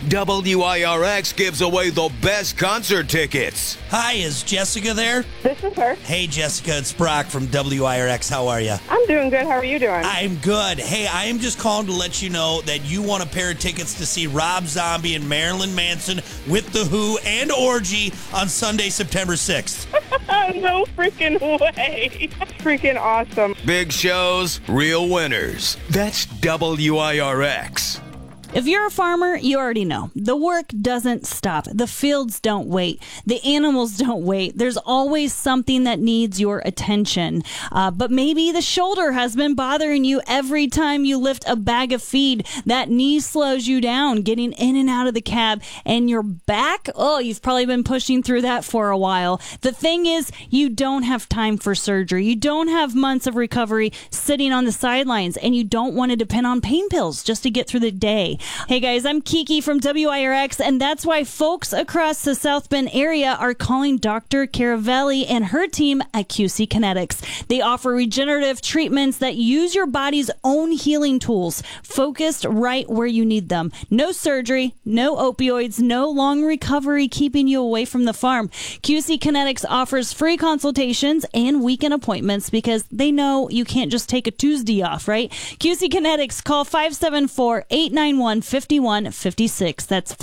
WIRX gives away the best concert tickets. Hi, is Jessica there? This is her. Hey, Jessica, it's Brock from WIRX. How are you? I'm doing good. How are you doing? I'm good. Hey, I am just calling to let you know that you won a pair of tickets to see Rob Zombie and Marilyn Manson with The Who and Orgy on Sunday, September 6th. No freaking way. Freaking awesome. Big shows, real winners. That's WIRX. If you're a farmer, you already know. The work doesn't stop. The fields don't wait. The animals don't wait. There's always something that needs your attention. But maybe the shoulder has been bothering you every time you lift a bag of feed. That knee slows you down getting in and out of the cab. And your back, you've probably been pushing through that for a while. The thing is, you don't have time for surgery. You don't have months of recovery sitting on the sidelines. And you don't want to depend on pain pills just to get through the day. Hey guys, I'm Kiki from WIRX, and that's why folks across the South Bend area are calling Dr. Caravelli and her team at QC Kinetics. They offer regenerative treatments that use your body's own healing tools, focused right where you need them. No surgery, no opioids, no long recovery keeping you away from the farm. QC Kinetics offers free consultations and weekend appointments because they know you can't just take a Tuesday off, right? QC Kinetics, call 574-891-5156. That's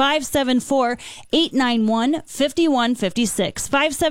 574-891-5156.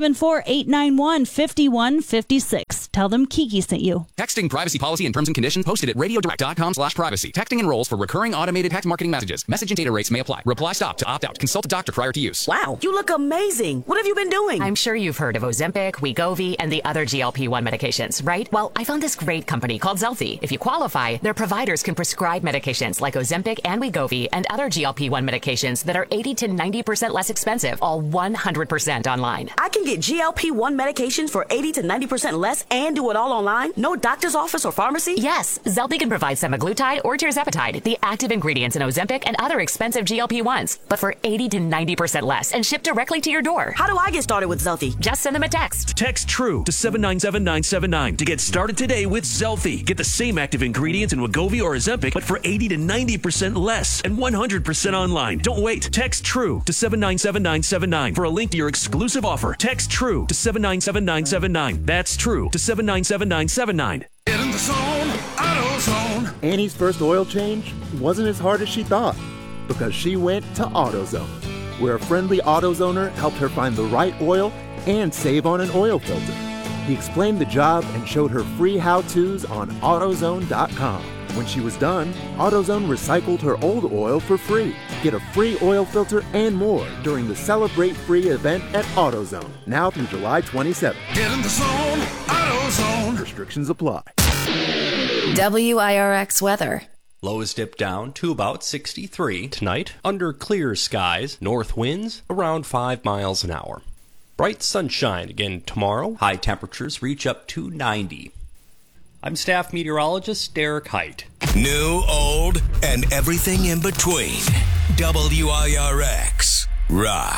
574-891-5156. Tell them Kiki sent you. Texting privacy policy and terms and conditions posted at radiodirect.com/privacy. Texting enrolls for recurring automated text marketing messages. Message and data rates may apply. Reply stop to opt out. Consult a doctor prior to use. Wow, you look amazing. What have you been doing? I'm sure you've heard of Ozempic, Wegovy, and the other GLP-1 medications, right? Well, I found this great company called Zelfie. If you qualify, their providers can prescribe medications like Ozempic and Wegovy and other GLP-1 medications that are 80 to 90% less expensive, all 100% online. I can get GLP-1 medications for 80 to 90% less and do it all online? No doctor's office or pharmacy? Yes, Zelfie can provide semaglutide or tirzepatide, the active ingredients in Ozempic and other expensive GLP-1s, but for 80 to 90% less and shipped directly to your door. How do I get started with Zelfie? Just send them a text. Text TRUE to 797-979 to get started today with Zelfie. Get the same active ingredients in Wegovy or Ozempic, but for 80 to 90% less and 100% online. Don't wait. Text TRUE to 797-979 for a link to your exclusive offer. Text TRUE to 797-979. That's TRUE to 797-979. Get in the zone, AutoZone. Annie's first oil change wasn't as hard as she thought because she went to AutoZone, where a friendly AutoZoner helped her find the right oil and save on an oil filter. He explained the job and showed her free how-tos on AutoZone.com. When she was done, AutoZone recycled her old oil for free. Get a free oil filter and more during the Celebrate Free event at AutoZone, now through July 27th. Get in the zone, AutoZone. Restrictions apply. WIRX weather. Lows dip down to about 63 tonight. Under clear skies, north winds around 5 miles an hour. Bright sunshine again tomorrow. High temperatures reach up to 90. I'm staff meteorologist Derek Height. New, old, and everything in between. WIRX. Rock.